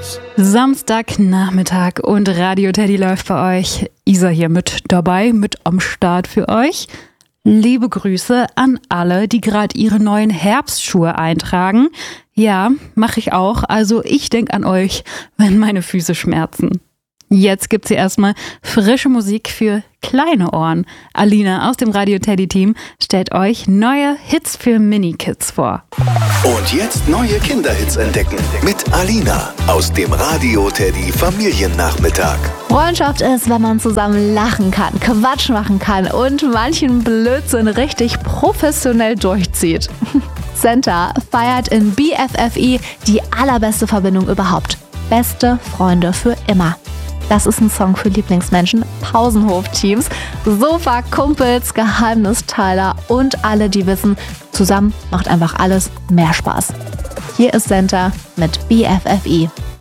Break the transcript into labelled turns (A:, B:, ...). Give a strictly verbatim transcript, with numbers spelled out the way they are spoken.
A: Samstagnachmittag und Radio Teddy läuft bei euch. Isa hier mit dabei, mit am Start für euch. Liebe Grüße an alle, die gerade ihre neuen Herbstschuhe eintragen. Ja, mache ich auch. Also ich denke an euch, wenn meine Füße schmerzen. Jetzt gibt's hier erstmal frische Musik für kleine Ohren. Alina aus dem Radio Teddy Team stellt euch neue Hits für Mini-Kids vor.
B: Und jetzt neue Kinderhits entdecken mit Alina aus dem Radio Teddy Familiennachmittag.
C: Freundschaft ist, wenn man zusammen lachen kann, Quatsch machen kann und manchen Blödsinn richtig professionell durchzieht. Senta feiert in B F F I die allerbeste Verbindung überhaupt. Beste Freunde für immer. Das ist ein Song für Lieblingsmenschen, Pausenhof-Teams, Sofa-Kumpels, Geheimnisteiler und alle, die wissen, zusammen macht einfach alles mehr Spaß. Hier ist Senta mit B F F I.